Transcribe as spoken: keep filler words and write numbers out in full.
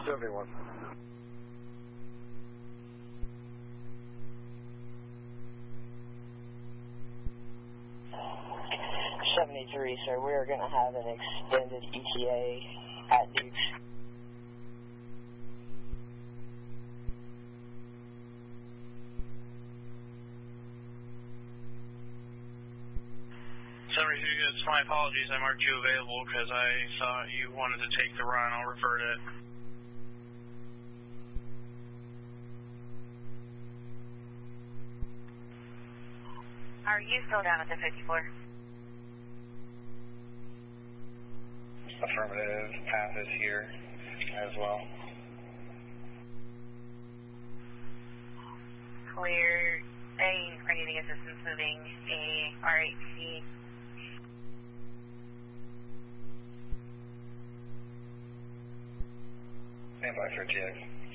seventy-one. seventy-three, sir. We are going to have an extended E T A at Dukes. seventy-three, it's my apologies. I marked you available because I thought you wanted to take the run. I'll revert it. Are you still down at the fifty-four? Affirmative. Path is here as well. Clear. A, are needing assistance moving a R eight C. Stand by for G X.